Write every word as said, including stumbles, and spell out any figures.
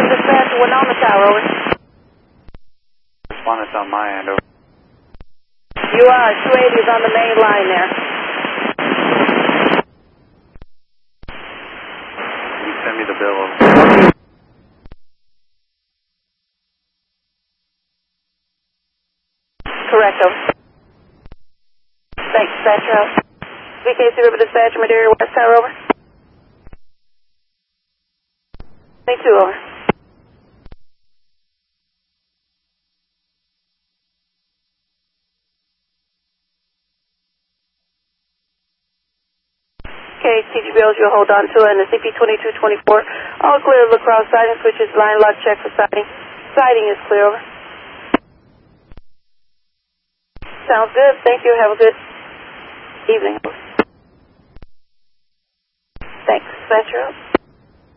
dispatch, one on the tower, over. Respondent's on my end, over. You are, two eighty is on the main line there. You send me the bill, over. Correct, over. Thanks, dispatcher, over. V K C River dispatcher, Madeira West Tower, over. twenty-two, over. Okay, T G B Os, you'll hold on to it, and the C P twenty-two twenty-four, all clear, La Crosse siding, switches, line lock, check for siding. Siding is clear, over. Sounds good, thank you, have a good evening. Thanks, dispatcher, over.